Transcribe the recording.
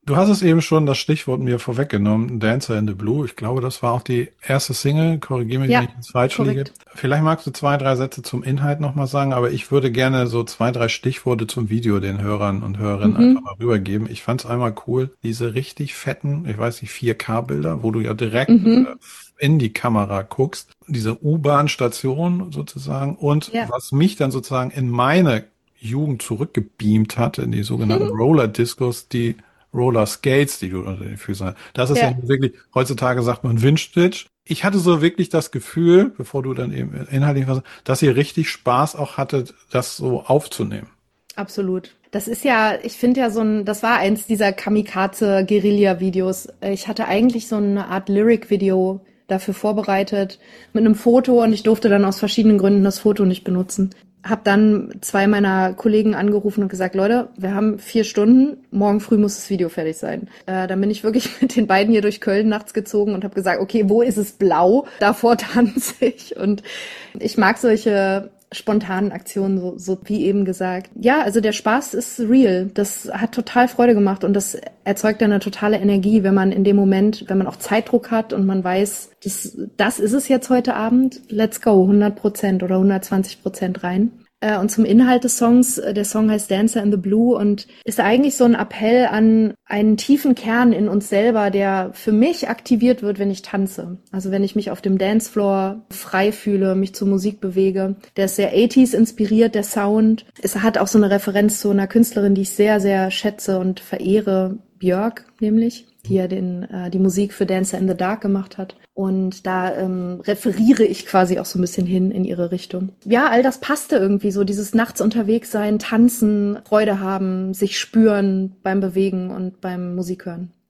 Du hast es eben schon das Stichwort mir vorweggenommen, Dancer in the Blue. Ich glaube, das war auch die erste Single. Korrigiere mich, wenn Ja, ich ins Falsche liege. korrekt. Vielleicht magst du zwei, drei Sätze zum Inhalt nochmal sagen, aber ich würde gerne so zwei, drei Stichworte zum Video den Hörern und Hörerinnen einfach Mhm. mal rübergeben. Ich fand es einmal cool, diese richtig fetten, ich weiß nicht, 4K-Bilder, wo du ja direkt Mhm. in die Kamera guckst. Diese U-Bahn-Station sozusagen. Und Ja. was mich dann sozusagen in meine Jugend zurückgebeamt hat, in die sogenannten Roller-Discos, die Roller Skates, die du unter den Füßen hast. Das ist ja Ja, nun wirklich, heutzutage sagt man Vintage. Ich hatte so wirklich das Gefühl, bevor du dann eben inhaltlich was, dass ihr richtig Spaß auch hattet, das so aufzunehmen. absolut. Das ist ja, ich finde ja das war eins dieser Kamikaze-Guerilla-Videos. Ich hatte eigentlich so eine Art Lyric-Video dafür vorbereitet mit einem Foto und ich durfte dann aus verschiedenen Gründen das Foto nicht benutzen. Hab dann zwei meiner Kollegen angerufen und gesagt, Leute, wir haben 4 Stunden, morgen früh muss das Video fertig sein. Dann bin ich wirklich mit den beiden hier durch Köln nachts gezogen und habe gesagt, okay, wo ist es blau? Davor tanze ich. Und ich mag solche spontanen Aktionen, so wie eben gesagt. Ja, also der Spaß ist real. Das hat total Freude gemacht und das erzeugt eine totale Energie, wenn man in dem Moment, wenn man auch Zeitdruck hat und man weiß, das ist es jetzt heute Abend, let's go, 100% oder 120% rein. Und zum Inhalt des Songs, der Song heißt Dancer in the Blue und ist eigentlich so ein Appell an einen tiefen Kern in uns selber, der für mich aktiviert wird, wenn ich tanze. Also wenn ich mich auf dem Dancefloor frei fühle, mich zur Musik bewege. Der ist sehr 80s inspiriert, der Sound. Es hat auch so eine Referenz zu einer Künstlerin, die ich sehr, sehr schätze und verehre, Björk nämlich, die ja die Musik für Dancer in the Dark gemacht hat. Und da referiere ich quasi auch so ein bisschen hin in ihre Richtung. Ja, all das passte irgendwie so, dieses nachts unterwegs sein, tanzen, Freude haben, sich spüren beim Bewegen und beim Musik hören.